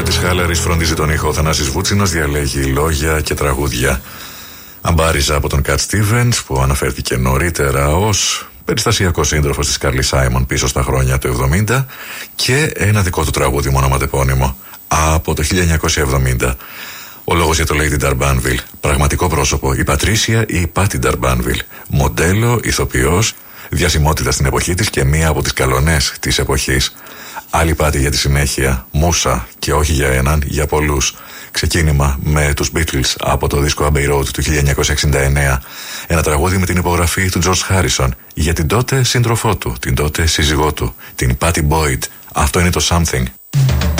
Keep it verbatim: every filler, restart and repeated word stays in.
της Χάλαρης φροντίζει τον ήχο. Ο Θανάσης Βούτσινος διαλέγει λόγια και τραγούδια. Αμπάριζα από τον Κατ Στίβενς, που αναφέρθηκε νωρίτερα ως περιστασιακό σύντροφος της Κάρλι Σάιμον πίσω στα χρόνια του εβδομήντα, και ένα δικό του τραγούδι με ονοματεπώνυμο από το χίλια εννιακόσια εβδομήντα. Ο λόγος για το Lady Darbanville. Πραγματικό πρόσωπο, η Πατρίσια ή η Πάτη Darbanville. Μοντέλο, ηθοποιός, διασημότητα στην εποχή της και μία από τις καλονές της εποχής. Άλλη Πάτη για τη συνέχεια, μούσα, και όχι για έναν, για πολλούς. Ξεκίνημα με τους Beatles από το δίσκο Abbey Road του χίλια εννιακόσια εξήντα εννέα. Ένα τραγούδι με την υπογραφή του George Harrison για την τότε σύντροφό του, την τότε σύζυγό του, την Pattie Boyd. Αυτό είναι το Something.